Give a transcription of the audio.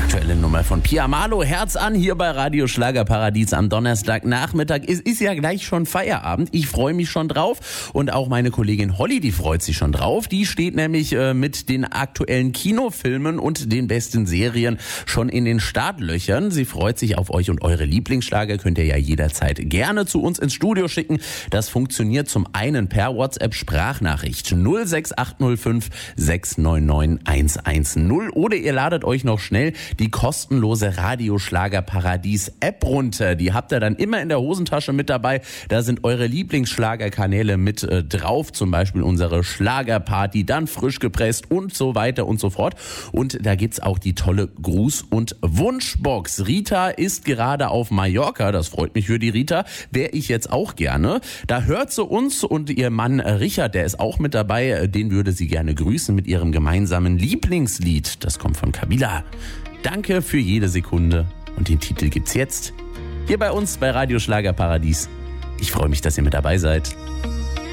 aktuelle Nummer von Pia Marlo. Herz an hier bei Radio Schlagerparadies am Donnerstagnachmittag. Es ist ja gleich schon Feierabend. Ich freue mich schon drauf. Und auch meine Kollegin Holly, die freut sich schon drauf. Die steht nämlich mit den aktuellen Kinofilmen und den besten Serien schon in den Startlöchern. Sie freut sich auf euch und eure Lieblingsschlager. Könnt ihr ja jederzeit gerne zu uns ins Studio schicken. Das funktioniert zum einen per WhatsApp-Sprachnachricht 06805 699 110 oder ihr ladet euch noch schnell die kostenlose Radio Schlagerparadies App runter. Die habt ihr dann immer in der Hosentasche mit dabei. Da sind eure Lieblingsschlagerkanäle mit drauf, zum Beispiel unsere Schlagerparty, dann frisch gepresst und so weiter und so fort. Und da gibt's auch die tolle Gruß- und Wunschbox. Rita ist gerade auf Mallorca, das freut mich für die Rita, wäre ich jetzt auch gerne. Da hört sie uns und ihr Mann Richard, der ist auch mit dabei, den würde sie gerne grüßen mit ihrem gemeinsamen Lieblingslied. Das kommt von Kabila. Danke für jede Sekunde und den Titel gibt's jetzt hier bei uns bei Radio Schlagerparadies. Ich freue mich, dass ihr mit dabei seid.